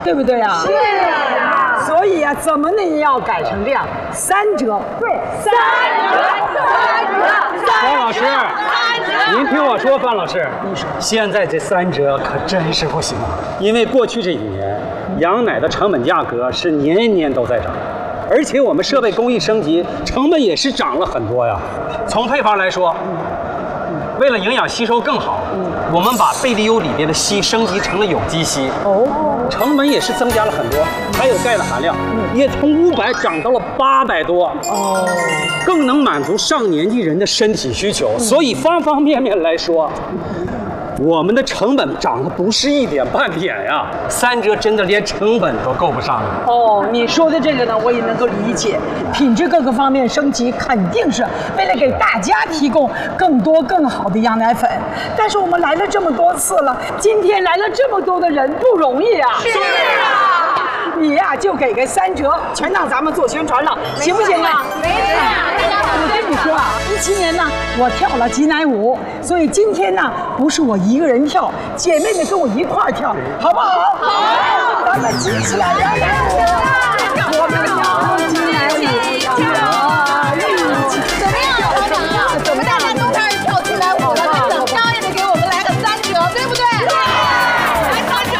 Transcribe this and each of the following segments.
对不对啊？ 是啊。 所以啊，怎么能要改成这样？3折。对，3折。 方老师，您听我说，范老师，现在这3折可真是不行啊！因为过去这几年，羊奶的成本价格是年年都在涨，而且我们设备工艺升级，成本也是涨了很多呀。从配方来说，为了营养吸收更好，我们把贝利优里边的硒升级成了有机硒，成本也是增加了很多，还有钙的含量也从500涨到了800多，更能满足上年纪人的身体需求。所以方方面面来说，我们的成本涨的不是一点半点呀，3折真的连成本都够不上了。 哦，你说的这个呢，我也能够理解，品质各个方面升级，肯定是为了给大家提供更多更好的羊奶粉。但是我们来了这么多次了，今天来了这么多的人，不容易啊。 是啊。 你呀，就给个3折，全当咱们做宣传了，行不行啊？ 没事。 我跟你说啊，17年呢，我跳了挤奶舞，所以今天呢，不是我一个人跳，姐妹们跟我一块儿跳，好不好？好，咱们挤起来，羊奶舞，我们跳挤奶舞， 怎么样，老板啊？怎么大家都开始跳挤奶舞了？那怎么着也得给我们来个3折，对不对？对，来3折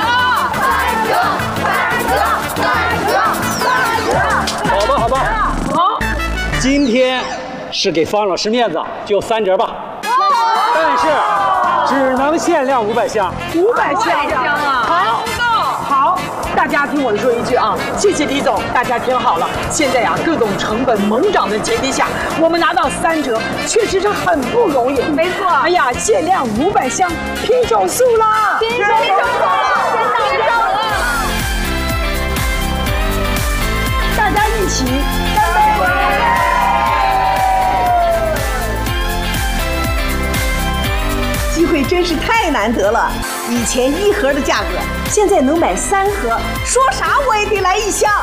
，3折。 好吧，好，今天是给方老师面子，就3折吧。但是只能限量500箱 ，500箱啊！好，大家听我说一句啊，谢谢李总，大家听好了。现在呀，各种成本猛涨的前提下，我们拿到3折，确实是很不容易。 没错。 哎呀，限量500箱，拼手速啦！ 拼手速了！ 大家一起干杯！ 机会真是太难得了，以前1盒的价格，现在能买3盒，说啥我也得来1箱。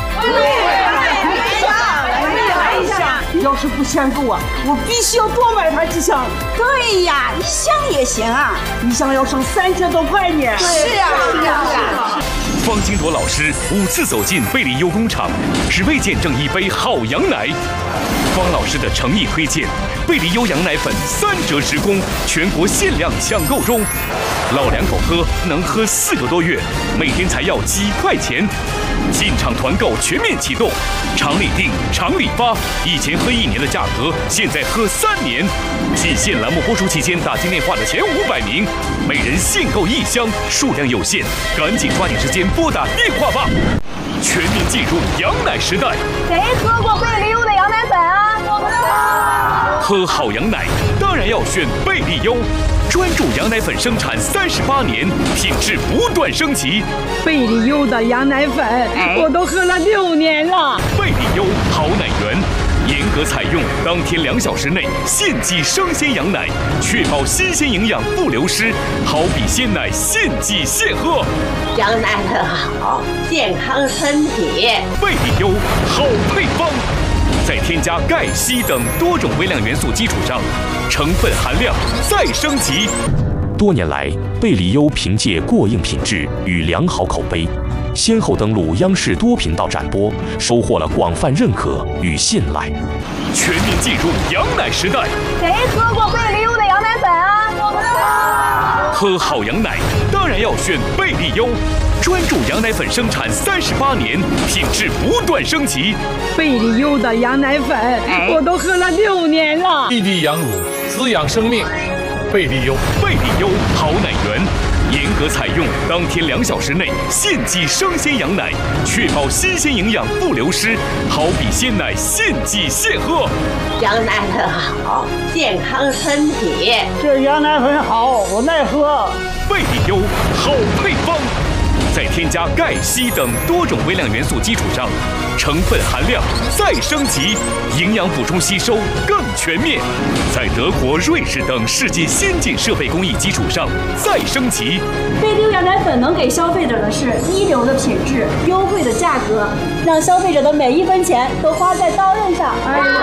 来一箱，要是不嫌够啊，我必须要多买它几箱。 对呀，1箱也行啊 ，1箱要省3000多块呢。 是啊。 方金铎老师5次走进贝利优工厂，只为见证一杯好羊奶。方老师的诚意推荐，贝利优羊奶粉3折直供，全国限量抢购中。老两口喝能喝4个多月，每天才要几块钱。进场团购全面启动，厂里订，厂里发。以前喝1年的价格，现在喝3年。仅限栏目播出期间打进电话的前500名，每人限购1箱，数量有限，赶紧抓紧时间拨打电话吧！全面进入羊奶时代。 谁喝过贝利优的羊奶粉啊？我们喝好羊奶当然要选贝利优，专注羊奶粉生产38年，品质不断升级。 贝利优的羊奶粉，我都喝了6年了。 贝利优好奶源，严格采用当天2小时内现挤生鲜羊奶，确保新鲜营养不流失，好比鲜奶现挤现喝。 羊奶粉好，健康身体。 贝利优好配方，在添加钙、硒等多种微量元素基础上，成分含量再升级。多年来，贝利优凭借过硬品质与良好口碑，先后登陆央视多频道展播，收获了广泛认可与信赖。全面进入羊奶时代。 谁喝过贝利优的羊奶粉啊？我们喝好羊奶当然要选贝利优，专注羊奶粉生产38年，品质不断升级。 贝利优的羊奶粉，我都喝了6年了。 滴滴羊乳，滋养生命。贝利优， 贝利优好奶源，严格采用当天2小时内现挤生鲜羊奶，确保新鲜营养不流失，好比鲜奶现挤现喝。 羊奶粉好，健康身体。 这羊奶粉好，我耐喝。 贝利优好配方，在添加钙、硒等多种微量元素基础上，成分含量再升级，营养补充吸收更全面。在德国、瑞士等世界先进设备工艺基础上再升级。 贝利优羊奶粉能给消费者的是一流的品质、优惠的价格，让消费者的每1分钱都花在刀刃上。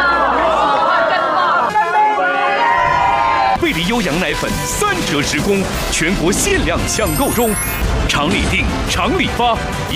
贝利优羊奶粉3折直供，全国限量抢购中，厂里订，厂里发。